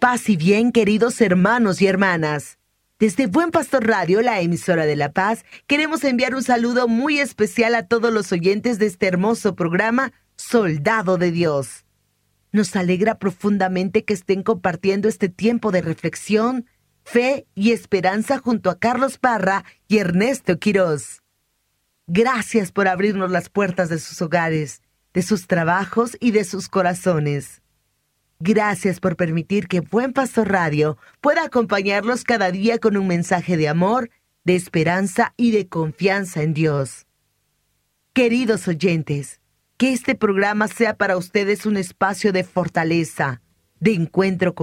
Paz y bien, queridos hermanos y hermanas. Desde Buen Pastor Radio, la emisora de La Paz, queremos enviar un saludo muy especial a todos los oyentes de este hermoso programa, Soldado de Dios. Nos alegra profundamente que estén compartiendo este tiempo de reflexión, fe y esperanza junto a Carlos Parra y Ernesto Quiroz. Gracias por abrirnos las puertas de sus hogares, de sus trabajos y de sus corazones. Gracias por permitir que Buen Pastor Radio pueda acompañarlos cada día con un mensaje de amor, de esperanza y de confianza en Dios. Queridos oyentes, que este programa sea para ustedes un espacio de fortaleza, de encuentro con